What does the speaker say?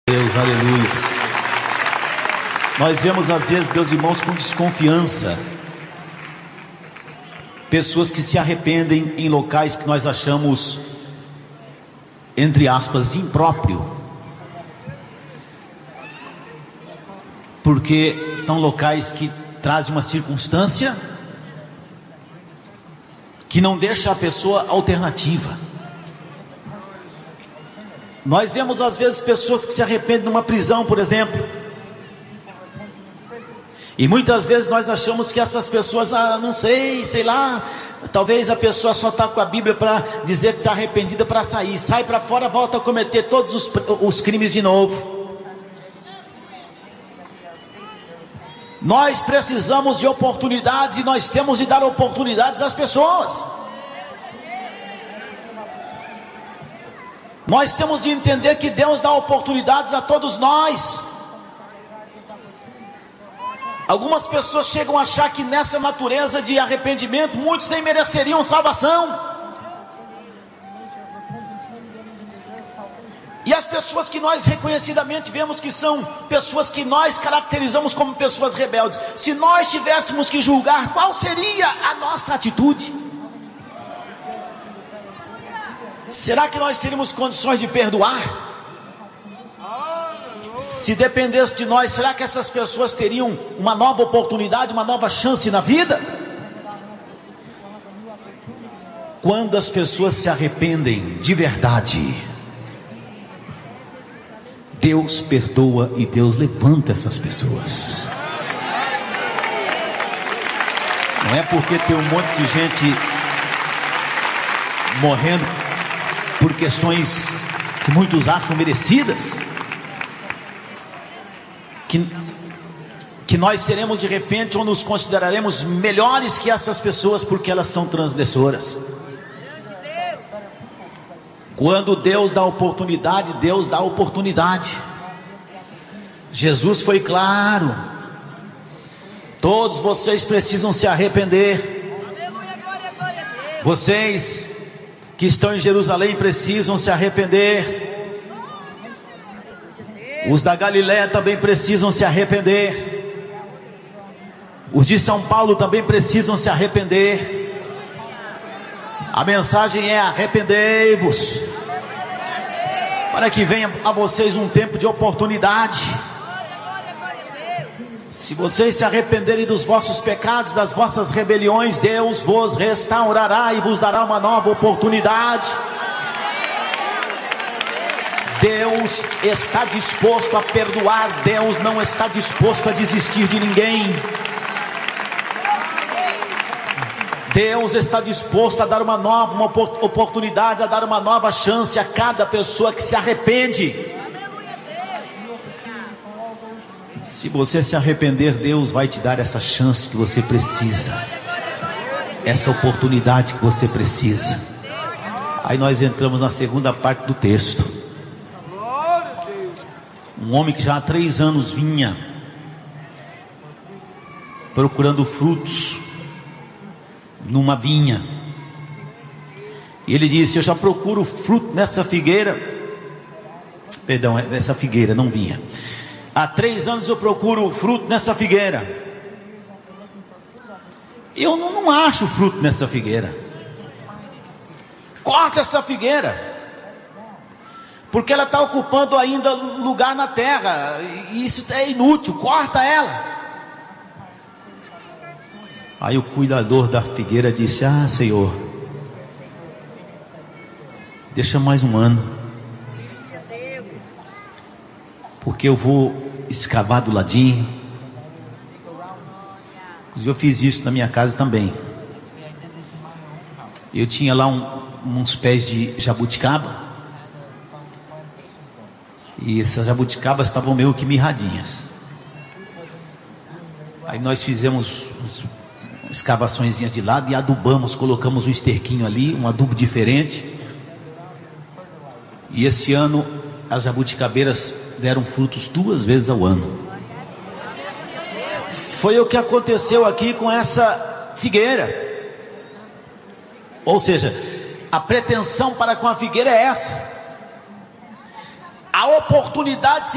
Deus, aleluia. Nós vemos às vezes, meus irmãos, com desconfiança pessoas que se arrependem em locais que nós achamos, entre aspas, impróprio, porque são locais que trazem uma circunstância que não deixa a pessoa alternativa. Nós vemos às vezes pessoas que se arrependem numa prisão, por exemplo, e muitas vezes nós achamos que essas pessoas, não sei lá, talvez a pessoa só está com a Bíblia para dizer que está arrependida para sair, sai para fora, volta a cometer todos os crimes de novo. Nós precisamos de oportunidades e nós temos de dar oportunidades às pessoas. Nós temos de entender que Deus dá oportunidades a todos nós. Algumas pessoas chegam a achar que nessa natureza de arrependimento, muitos nem mereceriam salvação. E as pessoas que nós reconhecidamente vemos que são pessoas que nós caracterizamos como pessoas rebeldes, se nós tivéssemos que julgar, qual seria a nossa atitude? Será que nós teríamos condições de perdoar? Se dependesse de nós, será que essas pessoas teriam uma nova oportunidade, uma nova chance na vida? Quando as pessoas se arrependem de verdade, Deus perdoa e Deus levanta essas pessoas. Não é porque tem um monte de gente morrendo por questões que muitos acham merecidas, que nós seremos de repente ou nos consideraremos melhores que essas pessoas porque elas são transgressoras. Quando Deus dá oportunidade, Deus dá oportunidade. Jesus foi claro: todos vocês precisam se arrepender. Vocês que estão em Jerusalém precisam se arrepender. Os da Galiléia também precisam se arrepender. Os de São Paulo também precisam se arrepender. A mensagem é: arrependei-vos, para que venha a vocês um tempo de oportunidade. Se vocês se arrependerem dos vossos pecados, das vossas rebeliões, Deus vos restaurará e vos dará uma nova oportunidade. Deus está disposto a perdoar. Deus não está disposto a desistir de ninguém. Deus está disposto a dar uma oportunidade, a dar uma nova chance a cada pessoa que se arrepende. Se você se arrepender, Deus vai te dar essa chance que você precisa, essa oportunidade que você precisa. Aí nós entramos na segunda parte do texto. Um homem que já há 3 anos vinha procurando frutos numa vinha, e ele disse: eu já procuro fruto nessa figueira. Perdão, nessa figueira, não vinha. Há 3 anos eu procuro fruto nessa figueira. Eu não acho fruto nessa figueira. Corta essa figueira, porque ela está ocupando ainda lugar na terra, e isso é inútil. Corta ela. Aí o cuidador da figueira disse: Senhor, deixa mais um ano, porque eu vou escavar do ladinho. Inclusive eu fiz isso na minha casa também. Eu tinha lá uns pés de jabuticaba, e essas jabuticabas estavam meio que mirradinhas. Aí nós fizemos escavaçõezinhas de lado e adubamos, colocamos um esterquinho ali, um adubo diferente. E esse ano as jabuticabeiras deram frutos 2 vezes ao ano. Foi o que aconteceu aqui com essa figueira. Ou seja, a pretensão para com a figueira é essa: a oportunidade